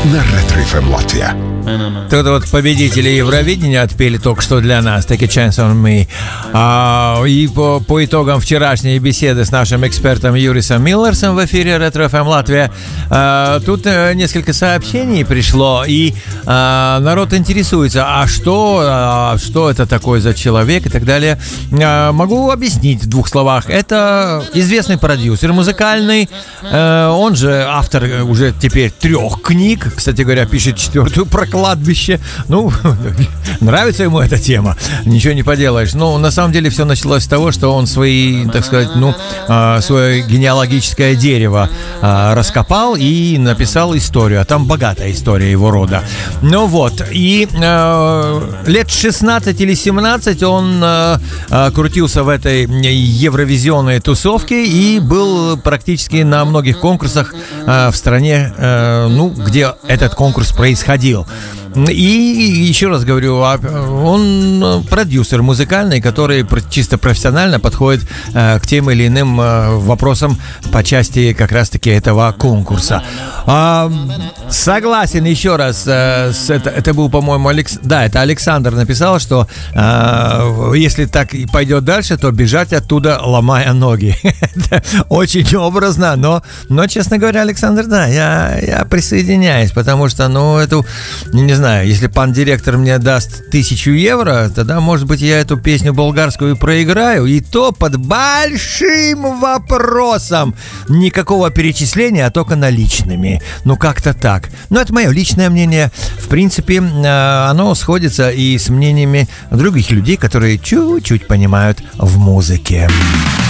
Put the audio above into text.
на Ретро-ФМ Латвия. Тут вот победители Евровидения отпели только что для нас Take a Chance on Me. И по итогам вчерашней беседы с нашим экспертом Юрисом Миллерсом в эфире Ретро-ФМ Латвия, тут несколько сообщений пришло, и народ интересуется, а что это такое за человек и так далее. Могу объяснить в двух словах. Это известный продюсер музыкальный, он же автор уже теперь 3 книг, кстати говоря, пишет 4-ю про кладбище. Ну, нравится ему эта тема, ничего не поделаешь. Но на самом деле все началось с того, что он свои, так сказать, свое генеалогическое дерево раскопал и написал историю, а там богатая история его рода. Ну вот, и лет 16 или 17 он крутился в этой евровизионной тусовке и был практически на многих конкурсах в стране, где этот конкурс происходил. И еще раз говорю, он продюсер музыкальный, который чисто профессионально подходит к тем или иным вопросам по части как раз-таки этого конкурса. Согласен еще раз, это был, по-моему, это Александр написал, что если так пойдет дальше, то бежать оттуда, ломая ноги. Очень образно, но, честно говоря, Александр, да, я присоединяюсь, потому что, не знаю, если пан директор мне даст 1000 евро, тогда, может быть, я эту песню болгарскую проиграю, и то под большим вопросом. Никакого перечисления, а только наличными. Как-то так. Но это мое личное мнение. В принципе, оно сходится и с мнениями других людей, которые чуть-чуть понимают в музыке.